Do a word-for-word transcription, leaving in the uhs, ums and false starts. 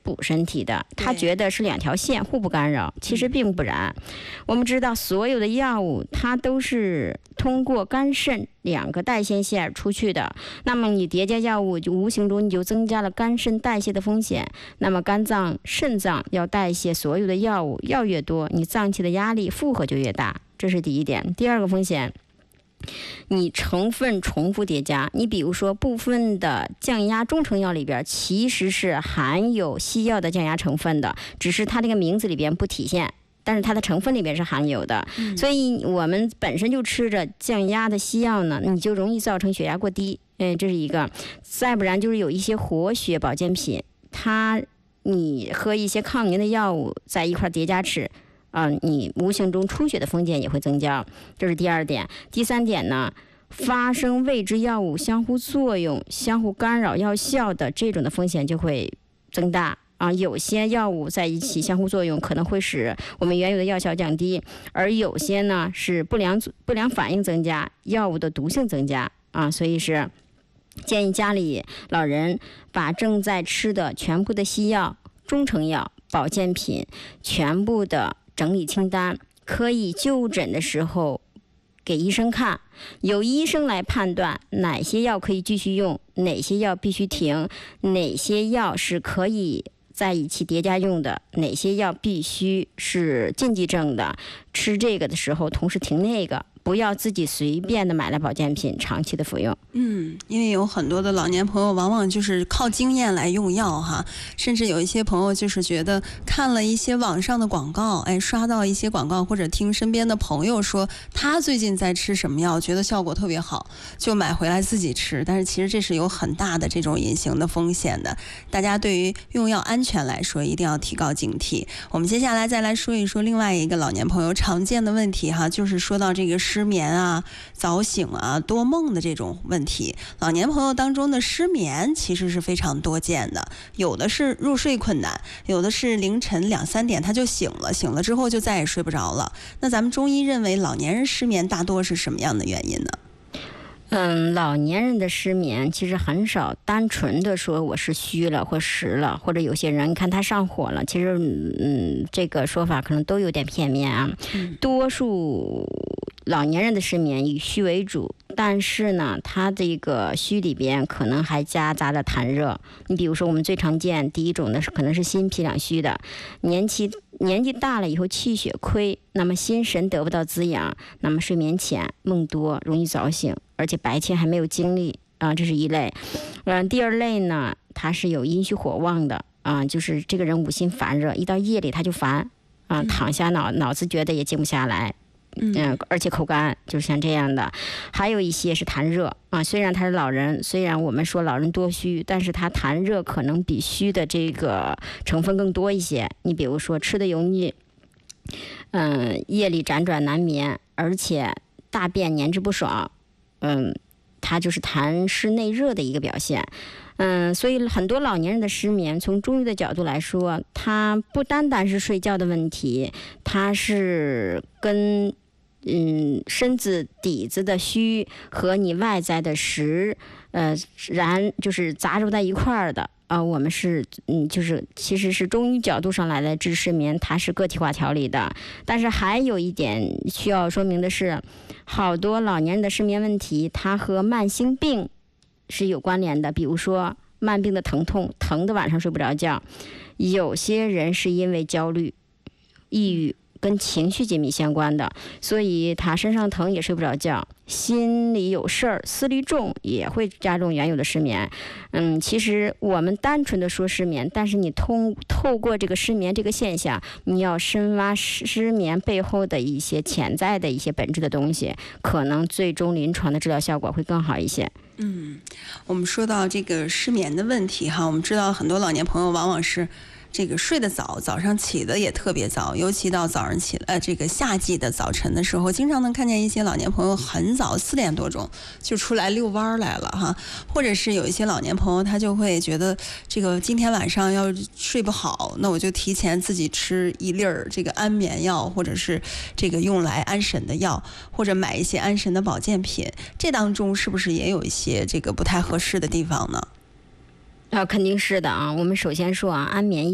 补身体的，他觉得是两条线互不干扰，其实并不然。我们知道所有的药物它都是通过肝肾两个代谢线出去的，那么你叠加药物就无形中你就增加了肝肾代谢的风险，那么肝脏肾脏要代谢所有的药物，药越多你脏器的压力负荷就越大，这是第一点。第二个风险，你成分重复叠加，你比如说部分的降压中成药里边其实是含有西药的降压成分的，只是它这个名字里边不体现，但是它的成分里边是含有的、嗯、所以我们本身就吃着降压的西药呢，你就容易造成血压过低，嗯，这是一个。再不然就是有一些活血保健品，它你和一些抗凝的药物在一块叠加吃啊、呃，你无形中出血的风险也会增加，这是第二点。第三点呢，发生未知药物相互作用、相互干扰药效的这种的风险就会增大啊。有些药物在一起相互作用，可能会使我们原有的药效降低，而有些呢是不良不良反应增加，药物的毒性增加啊。所以是建议家里老人把正在吃的全部的西药、中成药、保健品全部的整理清单，可以就诊的时候给医生看，由医生来判断哪些药可以继续用，哪些药必须停，哪些药是可以在一起叠加用的，哪些药必须是禁忌症的，吃这个的时候同时停那个，不要自己随便的买了保健品长期的服用。 嗯，因为有很多的老年朋友往往就是靠经验来用药哈，甚至有一些朋友就是觉得看了一些网上的广告，哎，刷到一些广告或者听身边的朋友说他最近在吃什么药，觉得效果特别好，就买回来自己吃，但是其实这是有很大的这种隐形的风险的。大家对于用药安全来说一定要提高警惕。我们接下来再来说一说另外一个老年朋友常见的问题哈，就是说到这个失眠啊、早醒啊、多梦的这种问题。老年朋友当中的失眠其实是非常多见的，有的是入睡困难，有的是凌晨两三点他就醒了，醒了之后就再也睡不着了。那咱们中医认为老年人失眠大多是什么样的原因呢？ 嗯，老年人的失眠其实很少单纯的说我是虚了或实了，或者有些人看他上火了，其实嗯，这个说法可能都有点片面啊。嗯、多数老年人的失眠以虚为主，但是呢，他这个虚里边可能还夹杂着痰热。你比如说我们最常见第一种呢，是可能是心脾两虚的，年纪年纪大了以后气血亏，那么心神得不到滋养，那么睡眠浅、梦多、容易早醒，而且白天还没有精力啊，这是一类。嗯、呃，第二类呢，他是有阴虚火旺的啊，就是这个人五心烦热，一到夜里他就烦啊，躺下脑脑子觉得也静不下来。嗯、呃，而且口干，就是像这样的。还有一些是痰热啊，虽然他是老人，虽然我们说老人多虚，但是他痰热可能比虚的这个成分更多一些。你比如说吃的油腻，嗯、呃，夜里辗转难眠，而且大便黏滞不爽，嗯，它就是痰湿内热的一个表现。嗯，所以很多老年人的失眠，从中医的角度来说，它不单单是睡觉的问题，它是跟嗯身子底子的虚和你外在的实，呃，然就是杂糅在一块儿的啊、呃。我们是嗯，就是其实是中医角度上来的治失眠，它是个体化调理的。但是还有一点需要说明的是，好多老年人的失眠问题，它和慢性病是有关联的，比如说慢病的疼痛，疼的晚上睡不着觉。有些人是因为焦虑、抑郁，跟情绪紧密相关的，所以他身上疼也睡不着觉，心里有事儿、思虑重也会加重原有的失眠。嗯，其实我们单纯的说失眠，但是你通透过这个失眠这个现象，你要深挖失眠背后的一些潜在的一些本质的东西，可能最终临床的治疗效果会更好一些。 嗯，我们说到这个失眠的问题哈，我们知道很多老年朋友往往是这个睡得早，早上起的也特别早，尤其到早上起呃这个夏季的早晨的时候，经常能看见一些老年朋友很早四点多钟就出来遛弯来了哈，或者是有一些老年朋友他就会觉得这个今天晚上要睡不好，那我就提前自己吃一粒儿这个安眠药，或者是这个用来安神的药，或者买一些安神的保健品，这当中是不是也有一些这个不太合适的地方呢？ 啊，肯定是的啊。我们首先说啊，安眠